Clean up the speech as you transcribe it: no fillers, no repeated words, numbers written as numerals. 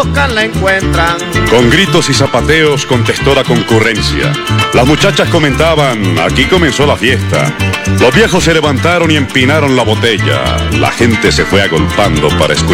la encuentran. Con gritos y zapateos contestó la concurrencia. Las muchachas comentaban, aquí comenzó la fiesta. Los viejos se levantaron y empinaron la botella. La gente se fue agolpando para escuchar